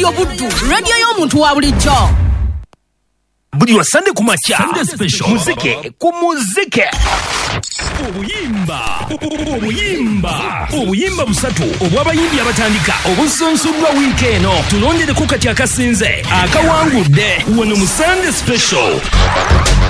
Radio Buddu, radio y'omuntu wa bulijjo. Buli wa Sunday kumacha Sunday special muzike ku muzike obuyimba busatu obw'abayimbi abatandika obusunsuddwa wiiki eno tulondereko kati akasinze akawangudde wano mu Sunday special.